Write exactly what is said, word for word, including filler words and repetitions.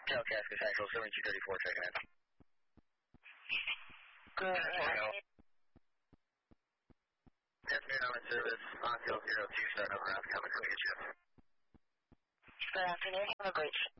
Cascade Central, seventy-two thirty-four, checking in. Good. Afternoon, I'm in service, on field zero two, starting over, I'm coming to get you. Good afternoon, have a great